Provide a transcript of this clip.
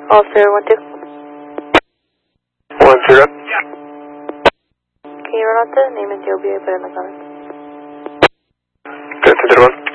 Officer 1-2. 1-0. Can you run out the name and DOB I put in the comments? Good, 1.